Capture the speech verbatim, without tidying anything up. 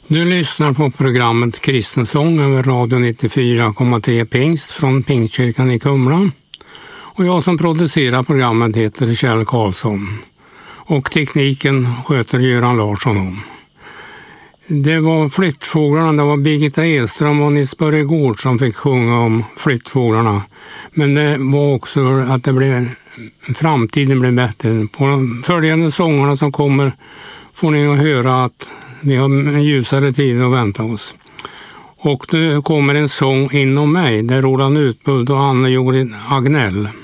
Du lyssnar på programmet Kristen sång över radio nittiofyra komma tre Pingst från Pingstkyrkan i Kumla. Och jag som producerar programmet heter Kjell Karlsson. Och tekniken sköter Göran Larsson om. Det var flyttfåglarna, det var Birgitta Edström och Nils Börje Gård som fick sjunga om flyttfåglarna. Men det var också att det blev, framtiden blev bättre. På de följande sångerna som kommer får ni att höra att vi har en ljusare tid att vänta oss. Och nu kommer en sång inom mig där Roland Utbult och Anne Jorin Agnell.